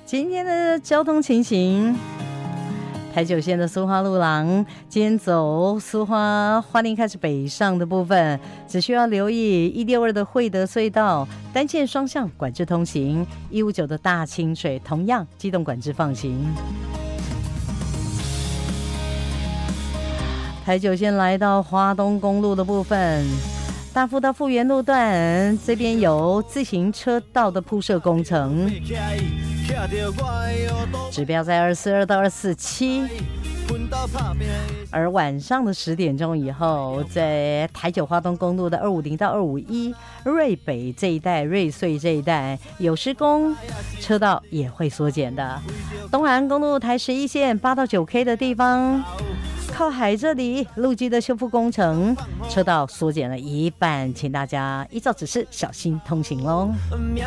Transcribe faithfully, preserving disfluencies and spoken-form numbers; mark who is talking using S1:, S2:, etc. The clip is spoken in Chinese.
S1: 今天的交通情形，台九线的苏花路廊，今天走苏花花莲开始北上的部分，只需要留意一六二的惠德隧道单线双向管制通行，一五九的大清水同样机动管制放行。台九线来到花东公路的部分，大富到富源路段这边有自行车道的铺设工程，指标在二四二到二四七。而晚上的十点钟以后，在台九花东公路的二五零到二五一瑞北这一带、瑞穗这一带有施工，车道也会缩减的。东海岸公路台十一线八到九 K 的地方，靠海这里路基的修复工程，车道缩减了一半，请大家依照指示小心通行喽。